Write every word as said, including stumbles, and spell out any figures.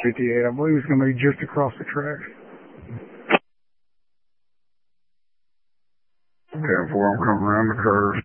fifty-eight. I believe it's going to be just across the track. ten four, I'm coming around the curve.